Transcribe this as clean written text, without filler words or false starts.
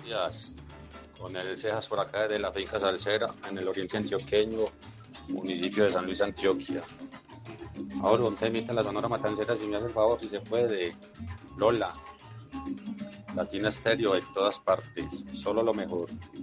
días. Con el Cejas por acá de la finca Salsera, en el oriente antioqueño, municipio de San Luis, Antioquia. Ahora, un temita en la Sonora Matancera, si me hace el favor, si se puede. Lola, Latina Estéreo en todas partes, solo lo mejor.